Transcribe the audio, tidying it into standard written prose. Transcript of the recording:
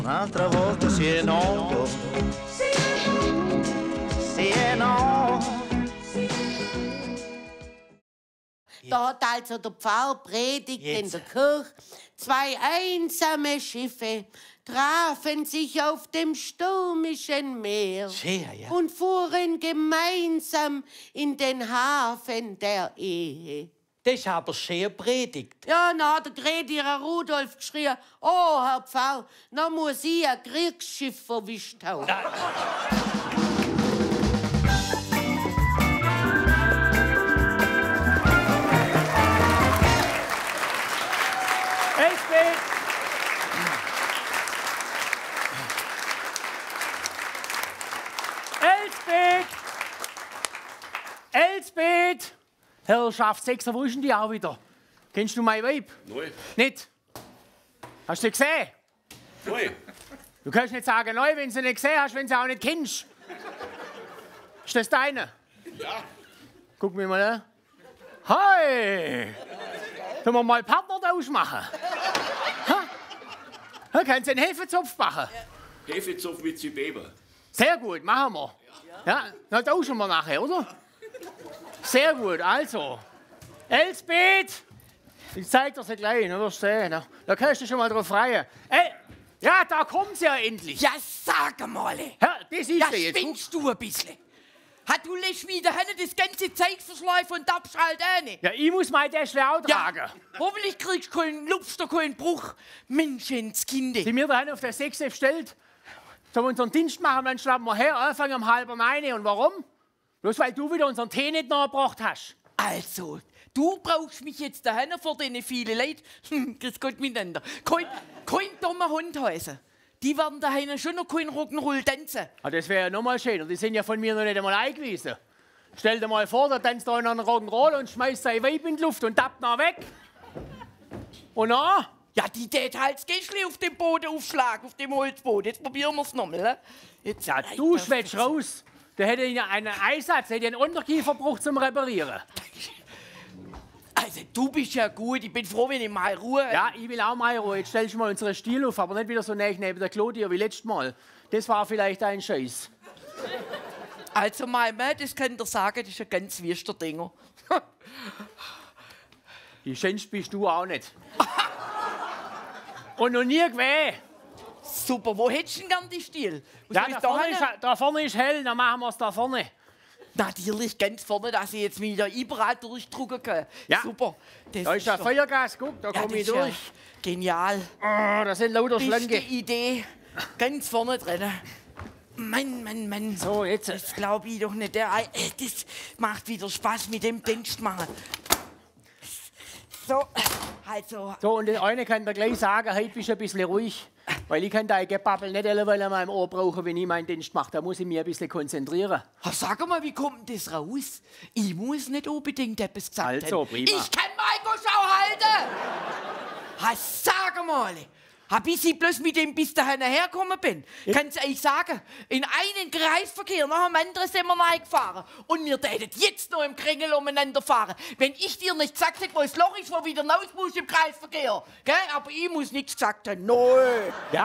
Un'altra volta sì e no. Sì e no. Da hat also der Pfarrer predigt in der Kirche. Zwei einsame Schiffe trafen sich auf dem stürmischen Meer Sehr, ja. und fuhren gemeinsam in den Hafen der Ehe. Das ist aber sehr predigt. Ja, na, der Gredier Rudolf geschrien, oh, Herr Pfarrer, na muss ich ein Kriegsschiff verwischt haben. Elsbeth! Elsbeth! Elsbeth! Herrschaft Sechser, wo ist denn die auch wieder? Kennst du mein Weib? Nein. Nicht? Hast du sie gesehen? Nein. Du kannst nicht sagen, neu, wenn du sie nicht gesehen hast, wenn du sie auch nicht kennst. Ist das deine? Ja. Guck mich mal an. Hi! Können wir mal Partnertausch machen? Ha? Kannst du einen Hefezopf machen? Hefezopf mit Zwiebeln. Sehr gut, machen wir. Ja, dann tauschen wir nachher, oder? Sehr gut, also. Elsbeth! Ich zeig dir sie gleich, dann wirst du sehen. Da kannst du schon mal drauf freuen. Ey, ja, da kommt sie ja endlich. Ja, sag mal. Ja, das ist Ja, sie jetzt. spinnst du ein bisschen? Hat du lässt wieder hin das ganze Zeug verschleifen und abschalten? Ja, ich muss mein Täschchen auch tragen. Hoffentlich kriegst du keinen Lupster, keinen Bruch. Menschenskind. Sind wir da auf der 6 gestellt? Sollen wir unseren Dienst machen, dann schlafen wir her, anfangen um 8:30. Und warum? Bloß weil du wieder unseren Tee nicht nachgebracht hast. Also, du brauchst mich jetzt daheim vor den vielen Leuten. Das geht miteinander. Kein dummer Hund heißen. Die werden daheim schon noch keinen Rock'n'Roll tanzen. Ah, das wäre ja noch mal schön. Die sind ja von mir noch nicht einmal eingewiesen. Stell dir mal vor, da tanzt da einer einen Rock'n'Roll und schmeißt sein Weib in die Luft und tappt nach weg. Und dann? Ja, die tät halt das Gäschli auf dem Boden aufschlagen, auf dem Holzboden. Jetzt probieren wir es nochmal. Jetzt Ja, du schwätzt raus. Der hätte ja einen Einsatz, hätte einen Unterkieferbruch zum Reparieren. Also, du bist ja gut. Ich bin froh, wenn ich mal Ruhe habe. Ja, ich will auch mal Ruhe. Jetzt stellst du mal unseren Stiel auf, aber nicht wieder so nah neben der Claudia wie letztes Mal. Das war vielleicht ein Scheiß. Also, mein Mann, das könnt ihr sagen, das ist ein ganz wüster Dinger. Die schönste bist du auch nicht. Und noch nie gewesen. Super, wo hättest du denn gern die Stiel? Ja, da vorne ist hell, dann machen wir es da vorne. Natürlich ganz vorne, dass ich jetzt wieder überall durchdrucken kann. Ja. Super. Das Da ist der doch- Feuergas, guck, da Ja, komme ich das ist ja durch. genial. Oh, da sind lauter Beste Schlange. Idee. Ganz vorne drin. Mann. So, jetzt. Das glaube ich doch nicht. Das macht wieder Spaß mit dem Dienst machen. So, also. So, und der eine kann dir gleich sagen, heute bist du ein bisschen ruhig. Weil ich kann dein Gebabbel nicht alleweil an meinem Ohr brauchen, wenn ich meinen Dienst mache. Da muss ich mich ein bisschen konzentrieren. Sag mal, wie kommt denn das raus? Ich muss nicht unbedingt etwas gesagt Also, haben. prima. Ich kann meine Schau halten! Sag mal! Bis ich bloß mit dem bis dahin hergekommen bin, kannst du euch sagen, in einen Kreisverkehr nach dem anderen sind wir reingefahren. Und wir täten jetzt noch im Kringel umeinander fahren. Wenn ich dir nicht gesagt hätte, wo das Loch ist, wo wieder raus muss im Kreisverkehr. Gell? Aber ich muss nichts gesagt haben. Nein. Ja,